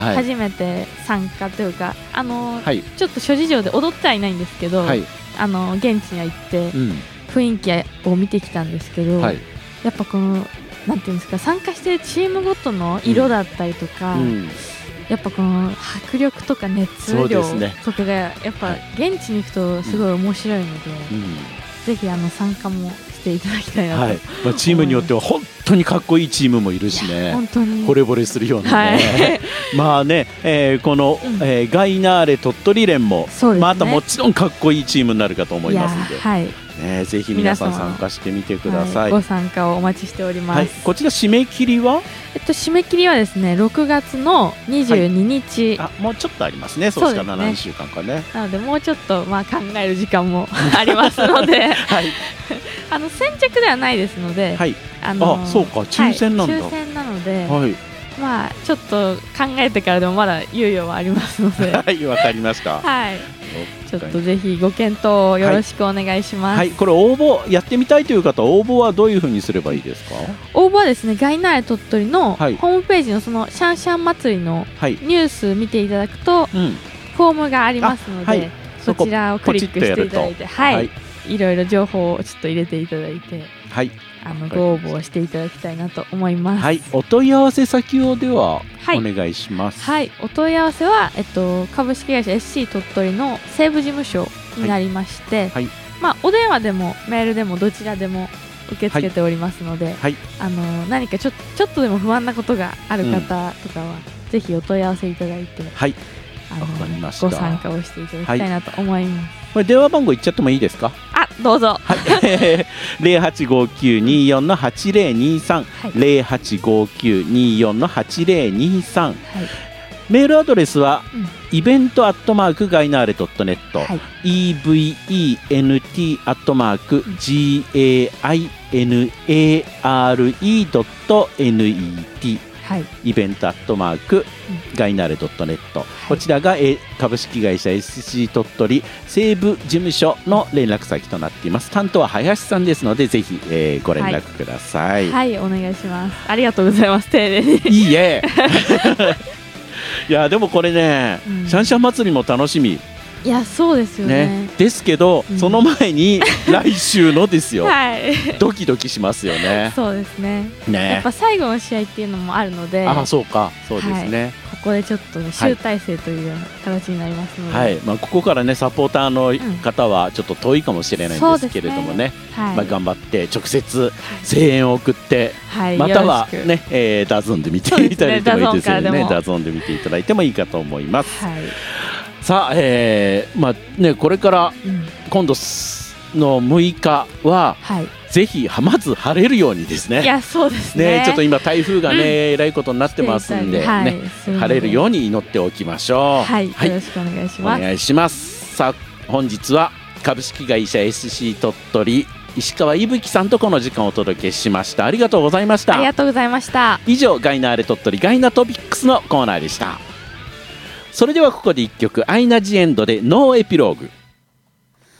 初めて参加というか、 はい、 ちょっと諸事情で踊ってはいないんですけど、 はい、 現地には行って雰囲気を見てきたんですけど、 はい、 やっぱこのなんていうんですか、参加しているチームごとの色だったりとか、やっぱこの迫力とか熱量とかがやっぱ現地に行くとすごい面白いので、ぜひ参加もしていただきたいなと、 はい、チームによっては本当にかっこいいチームもいるしね、 本当に惚れ惚れするようなね、まあね、この、ガイナーレ鳥取連も、またもちろんかっこいいチームになるかと思いますので、ぜひ皆さん参加してみてください。 ご参加をお待ちしております。 こちら締め切りは締め切りはですね6月の22日、 もうちょっとありますね。そうしたら何週間かね。 なのでもうちょっと考える時間もありますので先着ではないですので、 そうか、抽選なんだ。 抽選なので、ちょっと考えてからでもまだ猶予はありますので、 はい、わかりました。 ちょっとぜひご検討よろしくお願いします。 これ応募やってみたいという方、応募はどういうふうにすればいいですか？ 応募はですね、ガイナーレ鳥取のホームページのそのシャンシャン祭りのニュース見ていただくと、フォームがありますので、そちらをクリックしていただいて、いろいろ情報をちょっと入れていただいて、ご応募をしていただきたいなと思います。 お問い合わせ先をではお願いします。 お問い合わせは、株式会社 SC 鳥取の西部事務所になりまして、お電話でもメールでもどちらでも受け付けておりますので、何かちょっとでも不安なことがある方とかは、ぜひお問い合わせいただいて、ご参加をしていただきたいなと思います。 これ電話番号言っちゃってもいいですか？ どうぞ。 085924-8023、085924-8023、メールアドレスは、イベントガイナーレ.net、event@gainare.net、イベントガイナーレ.net、こちらが株式会社 SC 鳥取西部事務所の連絡先となっています。担当は林さんですので、ぜひ、ご連絡ください。 お願いします。ありがとうございます。丁寧に。 いいえいやでもこれね、シャンシャン祭りも楽しみ。 いやそうですよね。 ですけど、その前に来週のですよ、ドキドキしますよね。 そうですね。やっぱ最後の試合っていうのもあるので、 そうか、そうですね。 ここでちょっと集大成というような形になりますので、 ここからねサポーターの方はちょっと遠いかもしれないんですけれどもね、頑張って直接声援を送って、またはねダゾーンで見ていただいてもいいですよね。ダゾーンで見ていただいてもいいかと思います。さあ、これから今度の6日は、ぜひまず晴れるようにですね。 そうですね。 ちょっと今台風がね、えらいことになってますんでね、晴れるように祈っておきましょう。 よろしくお願いします。 お願いします。さあ本日は株式会社 SC 鳥取石川いぶきさんとこの時間をお届けしました。ありがとうございました。 ありがとうございました。 以上、ガイナーレ鳥取ガイナトピックスのコーナーでした。それではここで1曲、アイナ・ジ・エンドでノーエピローグ。